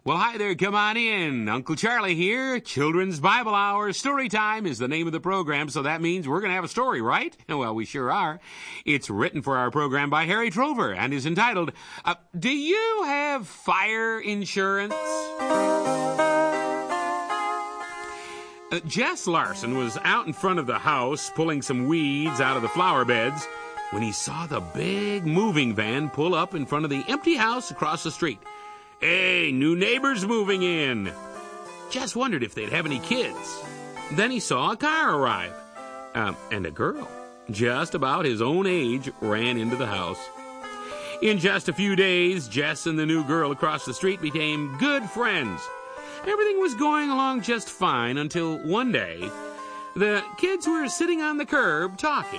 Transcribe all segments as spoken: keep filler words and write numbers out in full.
Well, hi there. Come on in. Uncle Charlie here. Children's Bible Hour. Story Time is the name of the program, so that means we're going to have a story, right? Well, we sure are. It's written for our program by Harry Trover and is entitled, uh, Do You Have Fire Insurance? Uh, Jess Larson was out in front of the house pulling some weeds out of the flower beds when he saw the big moving van pull up in front of the empty house across the street. Hey, new neighbors moving in. Jess wondered if they'd have any kids. Then he saw a car arrive. Um, and a girl, just about his own age, ran into the house. In just a few days, Jess and the new girl across the street became good friends. Everything was going along just fine until one day, the kids were sitting on the curb talking.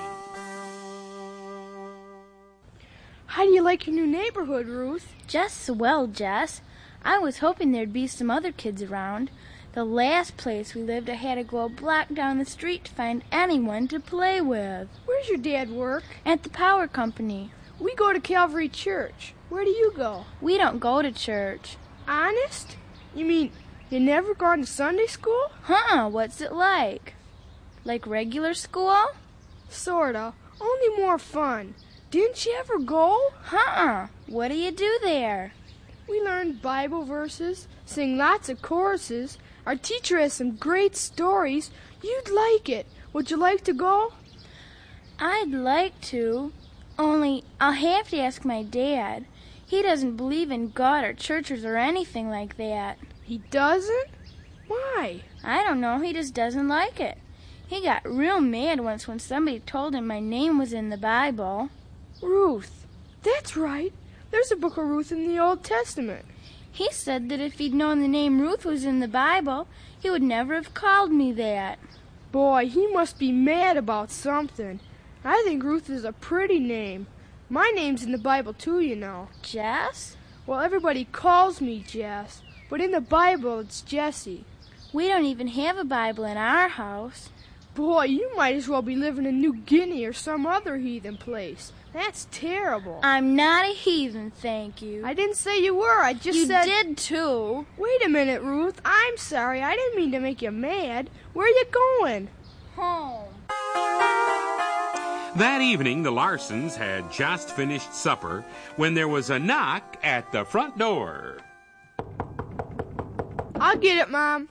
How do you like your new neighborhood, Ruth? Just swell, Jess. I was hoping there'd be some other kids around. The last place we lived, I had to go a block down the street to find anyone to play with. Where's your dad work? At the power company. We go to Calvary Church. Where do you go? We don't go to church. Honest? You mean you never gone to Sunday school? Huh, what's it like? Like regular school? Sorta. Only more fun. Didn't you ever go? Huh, what do you do there? We learn Bible verses, sing lots of choruses. Our teacher has some great stories. You'd like it. Would you like to go? I'd like to, only I'll have to ask my dad. He doesn't believe in God or churches or anything like that. He doesn't? Why? I don't know, he just doesn't like it. He got real mad once when somebody told him my name was in the Bible. Ruth. That's right. There's a book of Ruth in the Old Testament. He said that if he'd known the name Ruth was in the Bible, he would never have called me that. Boy, he must be mad about something. I think Ruth is a pretty name. My name's in the Bible too, you know. Jess? Well, everybody calls me Jess, but in the Bible it's Jessie. We don't even have a Bible in our house. Boy, you might as well be living in New Guinea or some other heathen place. That's terrible. I'm not a heathen, thank you. I didn't say you were. I just you said... You did, too. Wait a minute, Ruth. I'm sorry. I didn't mean to make you mad. Where are you going? Home. That evening, the Larsons had just finished supper when there was a knock at the front door. I'll get it, Mom.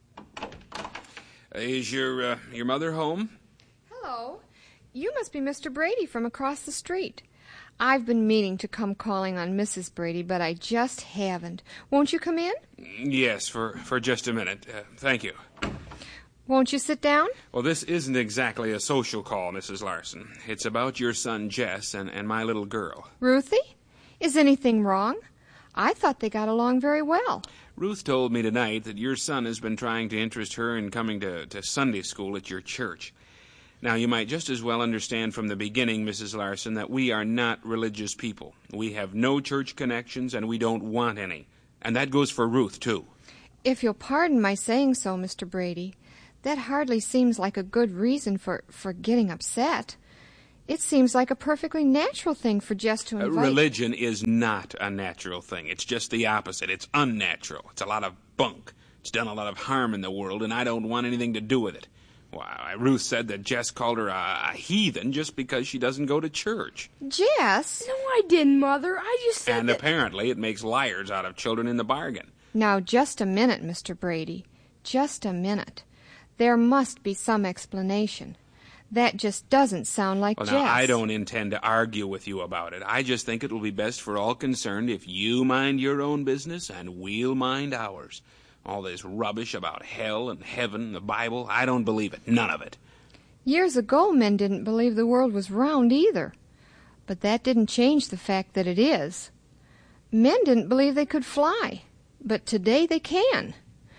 Is your, uh, your mother home? Hello. You must be Mister Brady from across the street. I've been meaning to come calling on Missus Brady, but I just haven't. Won't you come in? Yes, for, for just a minute. Uh, thank you. Won't you sit down? Well, this isn't exactly a social call, Missus Larson. It's about your son, Jess, and, and my little girl. Ruthie? Is anything wrong? I thought they got along very well. Ruth told me tonight that your son has been trying to interest her in coming to, to Sunday school at your church. Now, you might just as well understand from the beginning, Missus Larson, that we are not religious people. We have no church connections, and we don't want any. And that goes for Ruth, too. If you'll pardon my saying so, Mister Brady, that hardly seems like a good reason for, for getting upset. It seems like a perfectly natural thing for Jess to invite... Uh, religion is not a natural thing. It's just the opposite. It's unnatural. It's a lot of bunk. It's done a lot of harm in the world, and I don't want anything to do with it. Why, Ruth said that Jess called her a, a heathen just because she doesn't go to church. Jess? No, I didn't, Mother. I just said And that... apparently it makes liars out of children in the bargain. Now, just a minute, Mister Brady. Just a minute. There must be some explanation. That just doesn't sound like well, Jess. Now, I don't intend to argue with you about it. I just think it will be best for all concerned if you mind your own business and we'll mind ours. All this rubbish about hell and heaven and the Bible, I don't believe it. None of it. Years ago, men didn't believe the world was round either. But that didn't change the fact that it is. Men didn't believe they could fly. But today they can.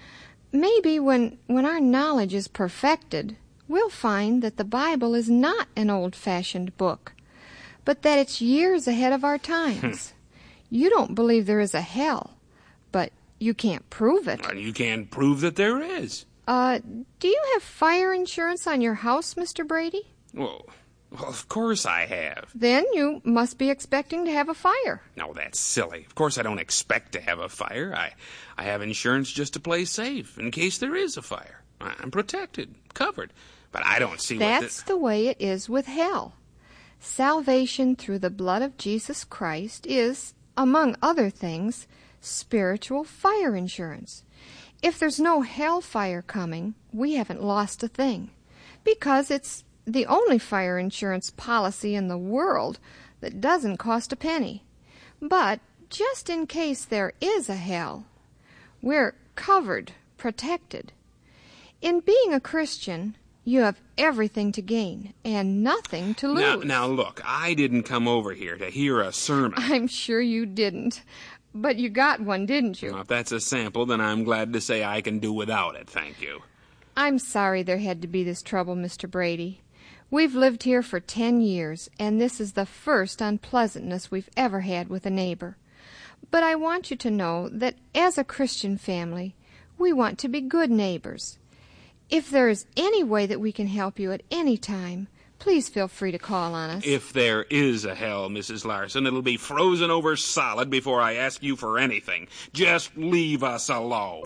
Maybe when, when our knowledge is perfected, we'll find that the Bible is not an old-fashioned book, but that it's years ahead of our times. You don't believe there is a hell, but you can't prove it. And you can't prove that there is. Uh, do you have fire insurance on your house, Mister Brady? Well, Well, of course I have. Then you must be expecting to have a fire. No, that's silly. Of course I don't expect to have a fire. I, I have insurance just to play safe in case there is a fire. I'm protected, covered. But I don't see what That's the way it is with hell. Salvation through the blood of Jesus Christ is, among other things, spiritual fire insurance. If there's no hellfire coming, we haven't lost a thing, because it's the only fire insurance policy in the world that doesn't cost a penny. But just in case there is a hell, we're covered, protected. In being a Christian, you have everything to gain and nothing to lose. Now, now look, I didn't come over here to hear a sermon. I'm sure you didn't. But you got one, didn't you? Well, if that's a sample, then I'm glad to say I can do without it, thank you. I'm sorry there had to be this trouble, Mister Brady. We've lived here for ten years, and this is the first unpleasantness we've ever had with a neighbor. But I want you to know that as a Christian family, we want to be good neighbors. If there is any way that we can help you at any time, please feel free to call on us. If there is a hell, Missus Larson, it'll be frozen over solid before I ask you for anything. Just leave us alone.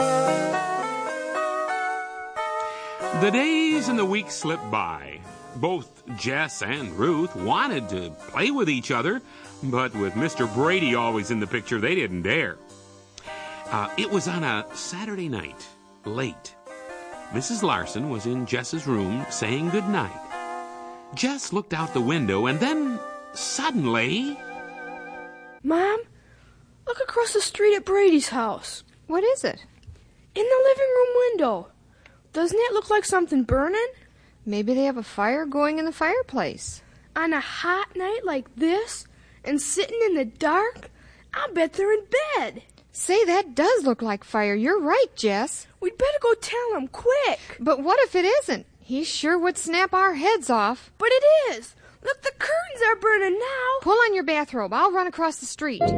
The days and the weeks slipped by. Both Jess and Ruth wanted to play with each other, but with Mister Brady always in the picture, they didn't dare. Uh, it was on a Saturday night, late. Missus Larson was in Jess's room saying goodnight. Jess looked out the window and then, suddenly... Mom, look across the street at Brady's house. What is it? In the living room window. Doesn't it look like something burning? Maybe they have a fire going in the fireplace. On a hot night like this, and sitting in the dark, I'll bet they're in bed. Say, that does look like fire. You're right, Jess. We'd better go tell him, quick. But what if it isn't? He sure would snap our heads off. But it is. Look, the curtains are burning now. Pull on your bathrobe. I'll run across the street. The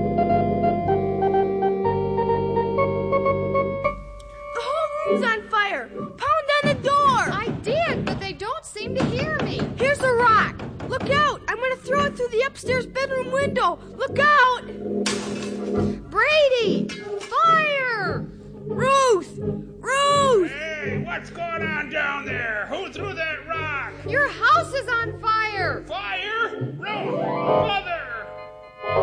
whole room's on fire. Pound on the door. I did, but they don't seem to hear me. Here's a rock. Look out. I'm going to throw it through the upstairs bedroom window. Look out. Brady! Fire! Ruth! Ruth! Hey, what's going on down there? Who threw that rock? Your house is on fire! Fire? Ruth! Mother!